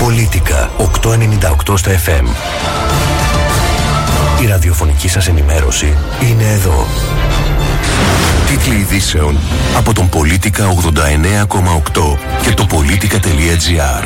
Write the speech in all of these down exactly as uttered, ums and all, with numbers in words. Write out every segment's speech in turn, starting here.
Πολίτικα οκτακόσια ενενήντα οκτώ στα εφ εμ. Η ραδιοφωνική σας ενημέρωση είναι εδώ. Τίτλοι ειδήσεων από τον Πολίτικα ογδόντα εννέα κόμμα οκτώ και το πολίτικα τελεία τζι άρ.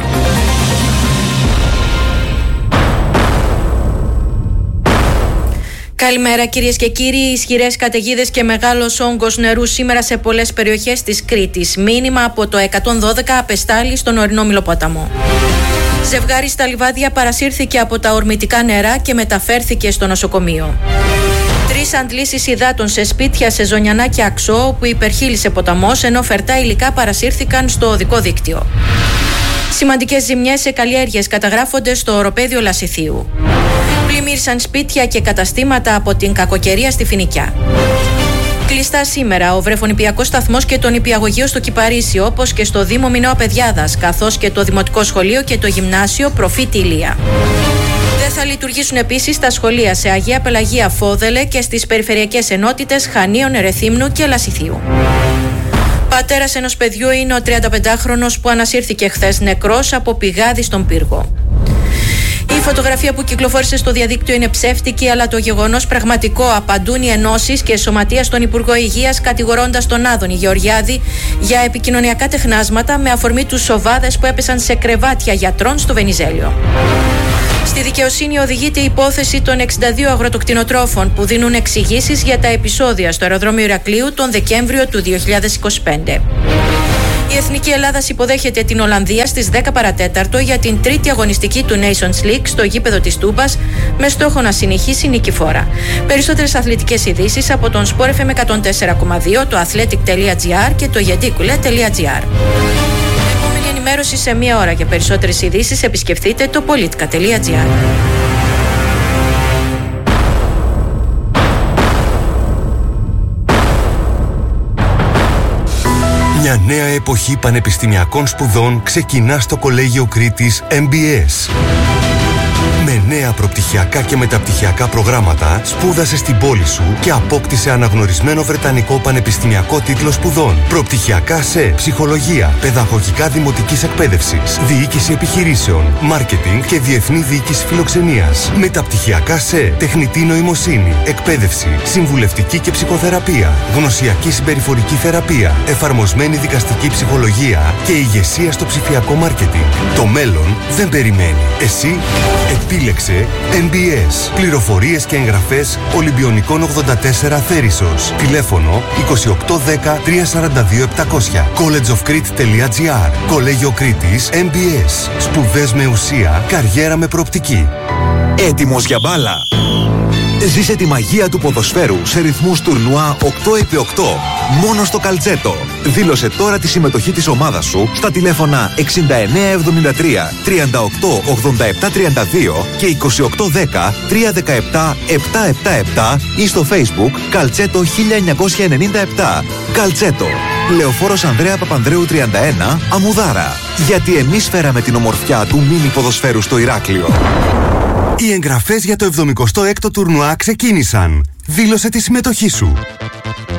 Καλημέρα κυρίες και κύριοι. Ισχυρές καταιγίδες και μεγάλος όγκος νερού σήμερα σε πολλές περιοχές της Κρήτης. Μήνυμα από το εκατόν δώδεκα απεστάλλει στον ορεινό Μηλοπόταμο. Ζευγάρι στα λιβάδια παρασύρθηκε από τα ορμητικά νερά και μεταφέρθηκε στο νοσοκομείο. Τρεις αντλήσεις υδάτων σε σπίτια σε Ζωνιανά και Αξό, όπου υπερχείλησε ποταμός, ενώ φερτά υλικά παρασύρθηκαν στο οδικό δίκτυο. Σημαντικές ζημιές σε καλλιέργειες καταγράφονται στο οροπέδιο Λασιθίου. Πλημμύρισαν σπίτια και καταστήματα από την κακοκαιρία στη Φοινικιά. Κλειστά σήμερα ο βρεφονηπιακός σταθμός και το νηπιαγωγείο στο Κυπαρίσι, όπως και στο Δήμο Μινώα Παιδιάδας, καθώς και το Δημοτικό Σχολείο και το Γυμνάσιο Προφήτη Ηλία. Δεν θα λειτουργήσουν επίσης τα σχολεία σε Αγία Πελαγία Φόδελε και στις περιφερειακές ενότητες Χανίων, Ερεθύμνου και Λασιθίου. Πατέρας ενός παιδιού είναι ο τριανταπεντάχρονος που ανασύρθηκε χθες νεκρός από πηγάδι στον πύργο. Η φωτογραφία που κυκλοφόρησε στο διαδίκτυο είναι ψεύτικη, αλλά το γεγονός πραγματικό, απαντούν οι ενώσεις και σωματεία στον Υπουργό Υγείας, κατηγορώντας τον Άδωνη Γεωργιάδη για επικοινωνιακά τεχνάσματα με αφορμή τους σοβάδες που έπεσαν σε κρεβάτια γιατρών στο Βενιζέλιο. Στη δικαιοσύνη οδηγείται η υπόθεση των εξήντα δύο αγροτοκτηνοτρόφων που δίνουν εξηγήσεις για τα επεισόδια στο αεροδρόμιο Ηρακλείου τον Δεκέμβριο του δύο χιλιάδες είκοσι πέντε. Η Εθνική Ελλάδας υποδέχεται την Ολλανδία στις δέκα παρατέταρτο για την τρίτη αγωνιστική του Nations League στο γήπεδο της Τούμπας, με στόχο να συνεχίσει νικηφόρα. Περισσότερες αθλητικές ειδήσεις από τον Sport εφ εμ εκατόν τέσσερα κόμμα δύο, το athletic τελεία τζι άρ και το γεντίκουλε τελεία τζι άρ. Επόμενη ενημέρωση σε μία ώρα. Για περισσότερες ειδήσεις επισκεφτείτε το πολίτικα τελεία τζι άρ. Μια νέα εποχή πανεπιστημιακών σπουδών ξεκινά στο Κολέγιο Κρήτης εμ μπι ες. Με νέα προπτυχιακά και μεταπτυχιακά προγράμματα, σπούδασε στην πόλη σου και απόκτησε αναγνωρισμένο βρετανικό πανεπιστημιακό τίτλο σπουδών. Προπτυχιακά σε ψυχολογία, παιδαγωγικά δημοτικής εκπαίδευσης, διοίκηση επιχειρήσεων, μάρκετινγκ και διεθνή διοίκηση φιλοξενίας. Μεταπτυχιακά σε τεχνητή νοημοσύνη, εκπαίδευση, συμβουλευτική και ψυχοθεραπεία, γνωσιακή συμπεριφορική θεραπεία, εφαρμοσμένη δικαστική ψυχολογία και ηγεσία στο ψηφιακό μάρκετινγκ. Το μέλλον δεν περιμένει. Εσύ επίλεξε εμ μπι ες. Πληροφορίες και εγγραφές Ολυμπιονικών ογδόντα τέσσερα Θέρισσος. Τηλέφωνο είκοσι οκτώ δέκα τριακόσια σαράντα δύο επτακόσια. κόλετζ οφ κρήτη τελεία τζι άρ. Κολέγιο Κρήτης εμ μπι ες. Σπουδές με ουσία, καριέρα με προοπτική. Έτοιμος για μπάλα? Ζήσε τη μαγεία του ποδοσφαίρου σε ρυθμούς τουρνουά οκτώ επί οκτώ. Μόνο στο Καλτσέτο. Δήλωσε τώρα τη συμμετοχή της ομάδας σου στα τηλέφωνα εξήντα εννέα εβδομήντα τρία τριάντα οκτώ ογδόντα επτά τριάντα δύο και είκοσι οκτώ δέκα τριακόσια δεκαεπτά επτακόσια εβδομήντα επτά ή στο Facebook Καλτσέτο χίλια εννιακόσια ενενήντα επτά. Καλτσέτο. Λεωφόρος Ανδρέα Παπανδρέου τριάντα ένα, Αμμουδάρα. Γιατί εμείς φέραμε την ομορφιά του μίνι ποδοσφαίρου στο Ηράκλειο. Οι εγγραφές για το εβδομηκοστό έκτο τουρνουά ξεκίνησαν. Δήλωσε τη συμμετοχή σου.